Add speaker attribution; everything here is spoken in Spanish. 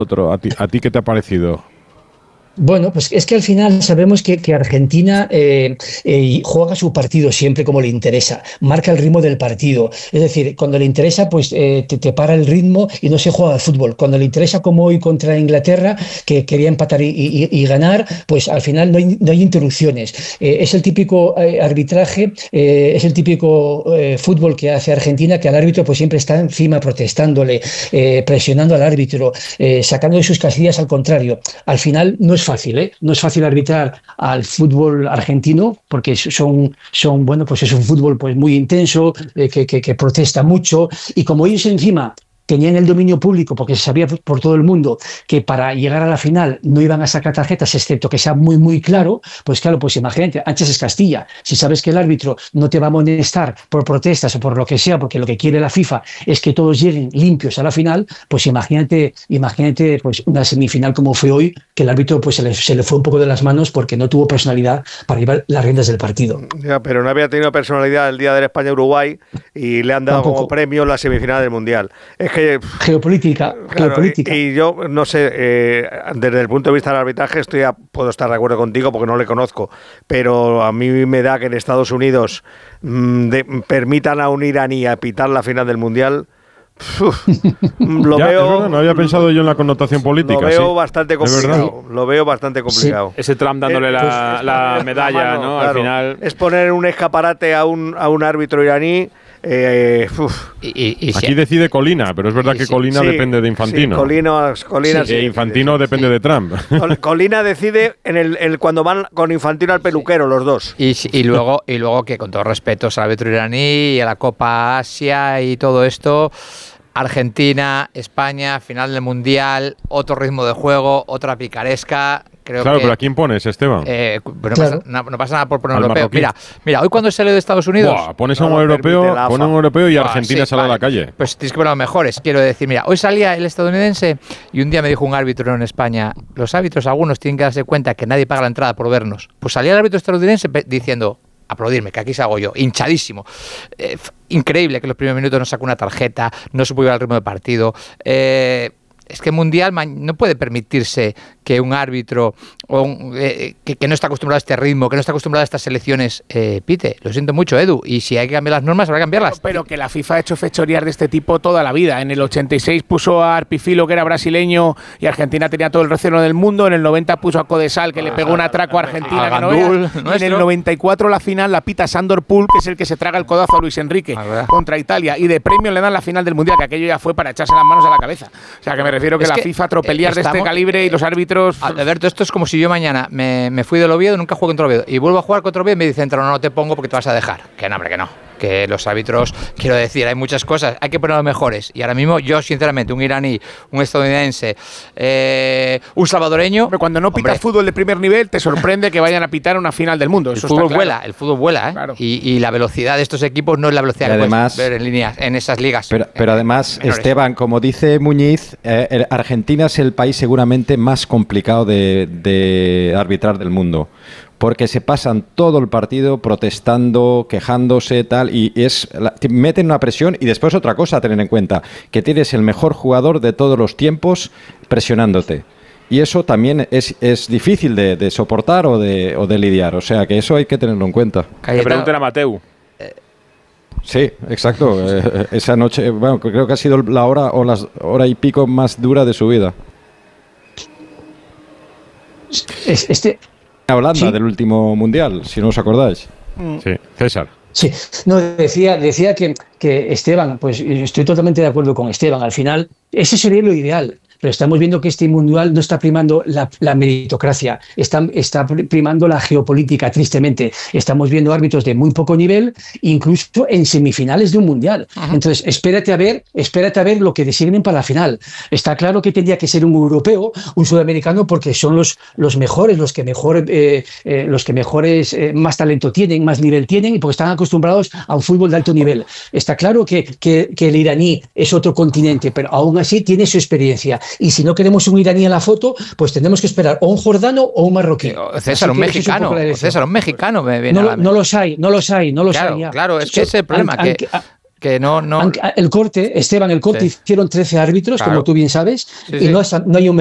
Speaker 1: ¿A ti qué te ha parecido?
Speaker 2: Bueno, pues es que al final sabemos que Argentina juega su partido siempre como le interesa, marca el ritmo del partido. Es decir, cuando le interesa, pues te para el ritmo y no se juega al fútbol. Cuando le interesa, como hoy contra Inglaterra, que quería empatar y ganar, pues al final no hay interrupciones. Es el típico arbitraje, es el típico fútbol que hace Argentina, que al árbitro pues siempre está encima protestándole, presionando al árbitro, sacando de sus casillas al contrario. Al final no es fácil, ¿eh? No es fácil arbitrar al fútbol argentino porque bueno, pues es un fútbol pues muy intenso, que protesta mucho, y como ellos encima tenían el dominio público, porque se sabía por todo el mundo que para llegar a la final no iban a sacar tarjetas, excepto que sea muy, muy claro, pues imagínate, antes es Castilla. Si sabes que el árbitro no te va a amonestar por protestas o por lo que sea, porque lo que quiere la FIFA es que todos lleguen limpios a la final, pues imagínate pues una semifinal como fue hoy, que el árbitro pues se le fue un poco de las manos porque no tuvo personalidad para llevar las riendas del partido.
Speaker 3: Ya, pero no había tenido personalidad el día del España-Uruguay y le han dado como premio la semifinal del Mundial. Es que
Speaker 2: Geopolítica.
Speaker 3: Y yo no sé, desde el punto de vista del arbitraje puedo estar de acuerdo contigo porque no le conozco, pero a mí me da que en Estados Unidos permitan a un iraní a pitar la final del Mundial.
Speaker 1: Veo, no había pensado yo en la connotación política.
Speaker 3: Lo veo bastante complicado. Lo veo bastante complicado.
Speaker 4: Sí. Ese Trump dándole la medalla, ¿no? Claro. Al final
Speaker 3: es poner un escaparate a un árbitro iraní.
Speaker 1: Aquí decide Colina, pero es verdad que Colina depende de Infantino. Infantino depende de Trump.
Speaker 3: Colina decide cuando van con Infantino al peluquero los dos.
Speaker 5: Y luego que, con todos respetos al árbitro iraní y a la Copa Asia y todo esto, Argentina, España, final del Mundial, otro ritmo de juego, otra picaresca.
Speaker 1: Claro, pero ¿a quién pones, Esteban?
Speaker 5: Claro. No pasa nada por poner un europeo. Mira, hoy cuando salió de Estados Unidos...
Speaker 1: Pones a un europeo y Argentina sale a la calle.
Speaker 5: Pues tienes que poner a los mejores. Quiero decir, mira, hoy salía el estadounidense y un día me dijo un árbitro en España, los árbitros algunos tienen que darse cuenta que nadie paga la entrada por vernos. Pues salía el árbitro estadounidense diciendo... aplaudirme, que aquí salgo yo, hinchadísimo. Increíble que en los primeros minutos no sacó una tarjeta, no se pudo ir al ritmo de partido. Es que el Mundial no puede permitirse que un árbitro que no está acostumbrado a este ritmo, que no está acostumbrado a estas selecciones, pite. Lo siento mucho, Edu. Y si hay que cambiar las normas, habrá que cambiarlas.
Speaker 6: Pero que la FIFA ha hecho fechorías de este tipo toda la vida. En el 86 puso a Arpifilo, que era brasileño, y Argentina tenía todo el recelo del mundo. En el 90 puso a Codesal, que le pegó un atraco a Argentina. En el 94 la final la pita Sandor Pool, que es el que se traga el codazo a Luis Enrique contra Italia. Y de premio le dan la final del Mundial, que aquello ya fue para echarse las manos a la cabeza. O sea, que me refiero que la FIFA tropelías de este calibre y los árbitros...
Speaker 5: Alberto, esto es como si yo mañana me fui del Oviedo, nunca juego contra Oviedo, y vuelvo a jugar contra Oviedo y me dicen, no te pongo porque te vas a dejar. Que no, hombre, que no. Que los árbitros, quiero decir, hay muchas cosas, hay que poner los mejores. Y ahora mismo yo, sinceramente, un iraní, un estadounidense, un salvadoreño...
Speaker 6: Pero cuando no pitas fútbol de primer nivel, te sorprende que vayan a pitar una final del mundo.
Speaker 5: El fútbol vuela, ¿eh? Claro. Y la velocidad de estos equipos no es la velocidad que puedes ver en líneas, en esas ligas.
Speaker 7: Pero además, menores. Esteban, como dice Muñiz, Argentina es el país seguramente más complicado de arbitrar del mundo. Porque se pasan todo el partido protestando, quejándose, tal, y meten una presión. Y después otra cosa a tener en cuenta, que tienes el mejor jugador de todos los tiempos presionándote. Y eso también es difícil de soportar o de lidiar. O sea, que eso hay que tenerlo en cuenta.
Speaker 4: Que pregunten a Mateu.
Speaker 7: Sí, exacto. Esa noche, bueno, creo que ha sido la hora o las hora y pico más dura de su vida. Holanda del último Mundial, si no os acordáis.
Speaker 1: Sí, César.
Speaker 2: Sí, no, decía que Esteban, pues estoy totalmente de acuerdo con Esteban, al final ese sería lo ideal. Pero estamos viendo que este mundial no está primando la meritocracia, está primando la geopolítica, tristemente. Estamos viendo árbitros de muy poco nivel, incluso en semifinales de un mundial. Ajá. Entonces, espérate a ver lo que designen para la final. Está claro que tendría que ser un europeo, un sudamericano, porque son los mejores, los que mejores más talento tienen, más nivel tienen, y porque están acostumbrados a un fútbol de alto nivel. Está claro que el iraní es otro continente, pero aún así tiene su experiencia. Y si no queremos un iraní en la foto, pues tendremos que esperar o un jordano o un marroquí.
Speaker 5: César, un mexicano.
Speaker 2: No los hay.
Speaker 5: Claro, es que ese es el problema. Que no.
Speaker 2: El corte, Esteban, hicieron 13 árbitros, claro, como tú bien sabes, y no hay un